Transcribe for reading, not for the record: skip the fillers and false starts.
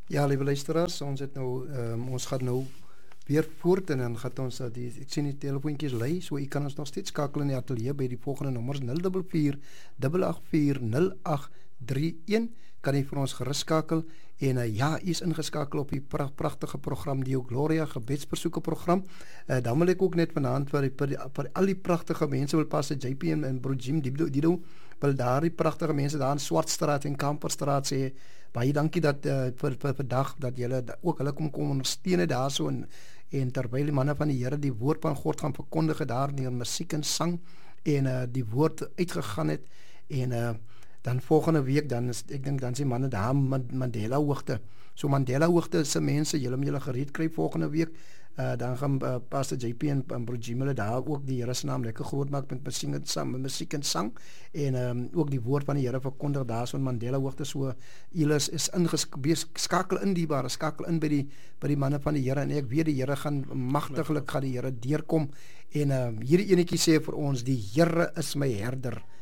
Ja, lieve luisteraars, ons gaan nou weer voort en dan gaan ons ek sien die telefoontjies lui, so u kan ons nog steeds skakel in die ateljee by die volgende nommers 044 884 0831 kan u vir ons gerus skakel en ja, u is ingeskakel op die pragtige program Dio Gloria gebedsbesoeke program. Dan wil ek ook net vanaand vir al die pragtige mense wil pas JP en Bro Jim Dido wil daar die pragtige mense daar in Swartstraat en Kamperstraat sê baie dankie dat vir vandag dat julle ook hulle kom ondersteun het daarso en terwyl die manne van die Here die woord van God gaan verkondig daar deur musiek en sang en die woord uitgegaan het en dan volgende week dan is ek dink dan is die manne daar Mandela hoogte. So Mandela hoogte se mense, julle gereed kry volgende week. Dan gaan Pastor JP en Bro Jim hulle daar ook die Here se naam lekker groot maak met musiek en sang en ook die woord van die Here verkondig daar so in Mandela hoogte. So julle is skakel in by die manne van die Here en ek weet die Here gaan magtiglik gaan die Here deurkom en hierdie enetjie sê vir ons die Here is my herder.